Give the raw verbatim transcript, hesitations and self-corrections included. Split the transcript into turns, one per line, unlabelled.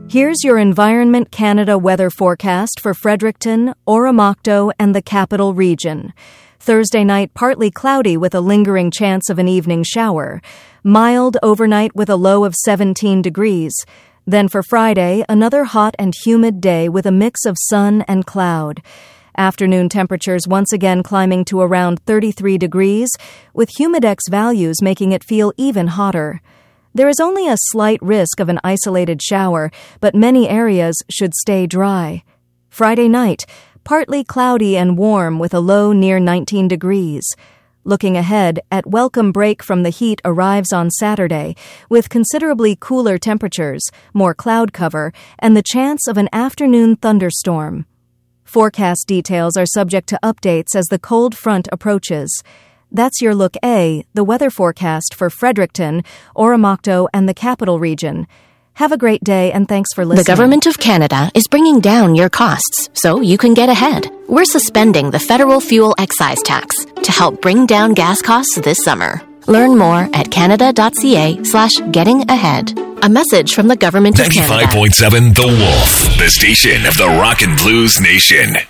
Here's your Environment Canada weather forecast for Fredericton, Oromocto, and the Capital Region. Thursday night, partly cloudy with a lingering chance of an evening shower. Mild overnight with a low of seventeen degrees. Then for Friday, another hot and humid day with a mix of sun and cloud. Afternoon temperatures once again climbing to around thirty-three degrees, with humidex values making it feel even hotter. There is only a slight risk of an isolated shower, but many areas should stay dry. Friday night, partly cloudy and warm with a low near nineteen degrees. Looking ahead, at welcome break from the heat arrives on Saturday, with considerably cooler temperatures, more cloud cover, and the chance of an afternoon thunderstorm. Forecast details are subject to updates as the cold front approaches. That's your Look A, the weather forecast for Fredericton, Oromocto, and the Capital Region. Have a great day, and thanks for listening.
The Government of Canada is bringing down your costs so you can get ahead. We're suspending the federal fuel excise tax to help bring down gas costs this summer. Learn more at canada.ca slash getting ahead. A message from the Government of Canada.
ninety-five point seven The Wolf, the station of the Rock and Blues Nation.